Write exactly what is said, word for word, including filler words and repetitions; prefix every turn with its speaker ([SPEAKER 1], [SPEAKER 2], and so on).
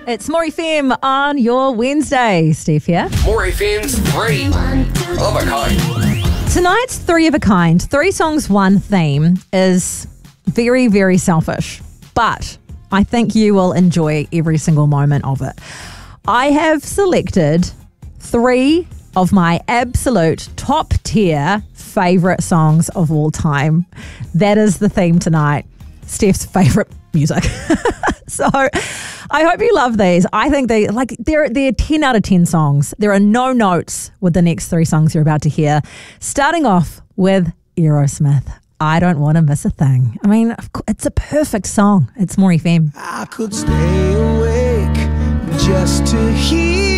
[SPEAKER 1] It's More F M on your Wednesday. Steph here.
[SPEAKER 2] More F M's three of a kind.
[SPEAKER 1] Tonight's Three of a Kind, three songs, one theme, is very, very selfish. But I think you will enjoy every single moment of it. I have selected three of my absolute top tier favourite songs of all time. That is the theme tonight. Steph's favourite music. So I hope you love these. I think they like they're they're ten out of ten songs. There are no notes with the next three songs you're about to hear. Starting off with Aerosmith. I Don't Want to Miss a Thing. I mean, it's a perfect song. It's More F M.
[SPEAKER 3] I could stay awake just to hear